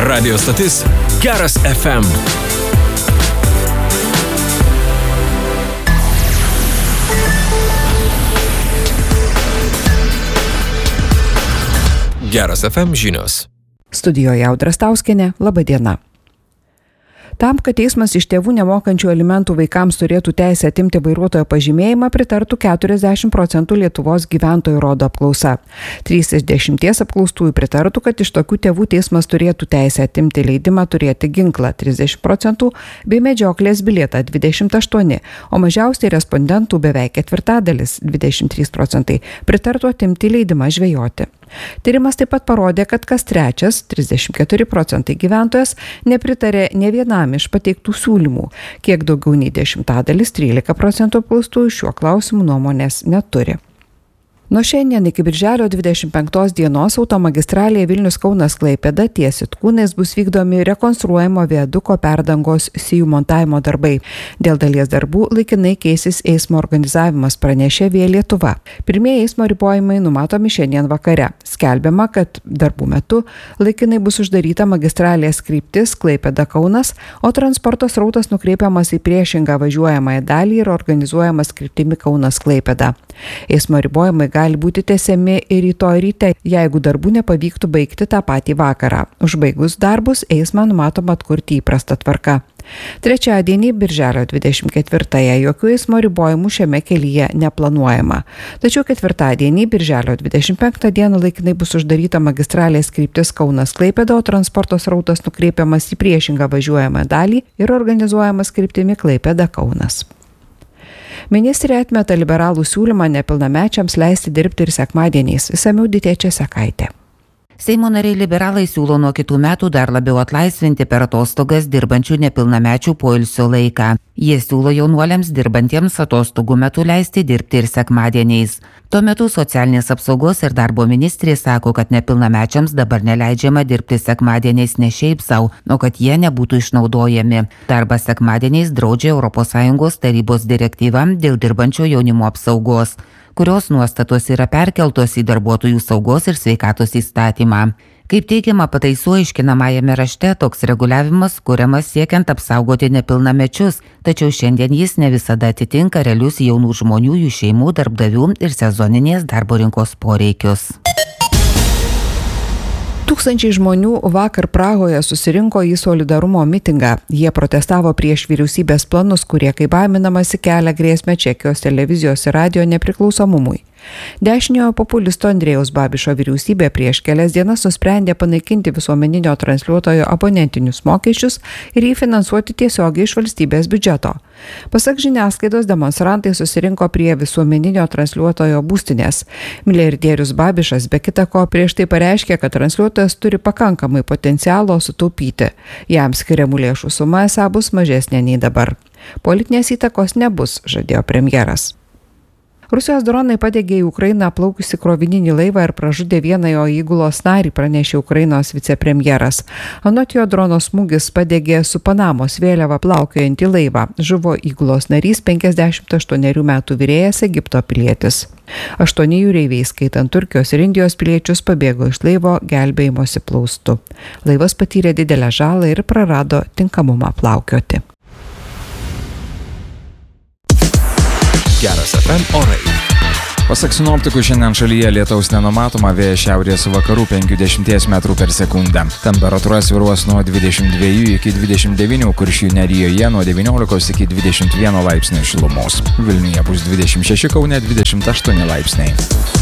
Radio stotis Geras FM. Geras FM žinios. Studijoje Audra Stauskienė, laba diena. Tam, kad teismas iš tėvų nemokančių alimentų vaikams turėtų teisę atimti vairuotojo pažymėjimą, pritartų 40% Lietuvos gyventojų, rodo apklausa. 3 iš 10 apklaustųjų pritartų, kad iš tokių tėvų teismas turėtų teisę atimti leidimą turėti ginklą 30% bei medžioklės bilietą 28%, o mažiausiai respondentų beveik ketvirtadalis 23% pritartų atimti leidimą žvejoti. Tyrimas taip pat parodė, kad kas trečias 34% gyventojas nepritarė ne vienam iš pateiktų siūlymų. Kiek daugiau nei 10% 13% apklaustųjų šiuo klausimu nuomonės neturi. Nuo šiandien iki birželio 25 dienos automagistralėje Vilnius-Kaunas-Klaipėda ties Sitkūnais bus vykdomi rekonstruojamo viaduko perdangos sijų montavimo darbai. Dėl dalies darbų laikinai keisis eismo organizavimas, pranešė Via Lietuva. Pirmieji eismo ribojimai numatomi šiandien vakare. Skelbiama, kad darbų metu laikinai bus uždaryta magistralės kryptis Klaipėda-Kaunas, o transporto srautas nukreipiamas į priešingą važiuojamąją dalį ir organizuojamas kryptimi Kaunas-Klaipėda. Eismo ribojimai gali būti tęsiami ir rytoj ryte, jeigu darbų nepavyktų baigti tą patį vakarą. Užbaigus darbus eismą numatoma atkurti įprasta tvarka. Trečiadienį, birželio 24-ąją, jokių eismo ribojimų šiame kelyje neplanuojama. Tačiau ketvirtadienį, birželio 25 dieną, laikinai bus uždaryta magistralės kryptis Kaunas-Klaipėda, o transporto srautas nukreipiamas į priešingą važiuojamą dalį ir organizuojamas kryptimi Klaipėda-Kaunas. Ministrė atmeta liberalų siūlymą nepilnamečiams leisti dirbti ir sekmadieniais. Išsamiau Ditė Česakaitė. Seimo nariai liberalai siūlo nuo kitų metų dar labiau atlaisvinti per atostogas dirbančių nepilnamečių poilsio laiką. Jie siūlo jaunuoliams dirbantiems atostogų metu leisti dirbti ir sekmadieniais. Tuo metu socialinės apsaugos ir darbo ministrė sako, kad nepilnamečiams dabar neleidžiama dirbti sekmadieniais ne šiaip sau, o kad jie nebūtų išnaudojami. Darbą sekmadieniais draudžia ES tarybos direktyva dėl dirbančio jaunimo apsaugos, kurios nuostatos yra perkeltos į darbuotojų saugos ir sveikatos įstatymą. Kaip teigiama pataisų aiškinamajame rašte, toks reguliavimas kuriamas siekiant apsaugoti nepilnamečius, tačiau šiandien jis ne visada atitinka realius jaunų žmonių, jų šeimų, darbdavių ir sezoninės darbo rinkos poreikius. Tūkstančiai žmonių vakar Prahoje susirinko į solidarumo mitingą. Jie protestavo prieš vyriausybės planus, kurie, kaip baiminamasi, kelia grėsmę Čekijos televizijos ir radio nepriklausomumui. Dešiniojo populisto Andrėjaus Babišo vyriausybė prieš kelias dienas nusprendė panaikinti visuomeninio transliuotojo abonentinius mokesčius ir jį finansuoti tiesiogiai iš valstybės biudžeto. Pasak žiniasklaidos, demonstrantai susirinko prie visuomeninio transliuotojo būstinės. Milijardierius Babišas be kita ko prieš tai pareiškė, kad transliuotojas turi pakankamai potencialo sutaupyti. Jam skiriamų lėšų suma esą bus mažesnė nei dabar. Politinės įtakos nebus, žadėjo premjeras. Rusijos dronai padegė į Ukrainą plaukusį krovininį laivą ir pražudė vieną jo įgulos narį, pranešė Ukrainos vicepremjeras. Anot jo, drono smūgis padegė su Panamos vėliava plaukiojantį laivą. Žuvo įgulos narys 58 metų virėjas Egipto pilietis. 8 jūreiviai, skaitant Turkijos ir Indijos piliečius, pabėgo iš laivo gelbėjimosi plaustu. Laivas patyrė didelę žalą ir prarado tinkamumą plaukioti. Geras FM orai. Pasak sinoptikų, šiandien šalyje lietaus nenumatoma, vėjas šiaurės vakarų 50 m/s. Temperatūra svyruos nuo 22 iki 29, Kuršių nerijoje nuo 19 iki 21 laipsnių šilumos. Vilniuje bus 26, Kaune 28 laipsniai.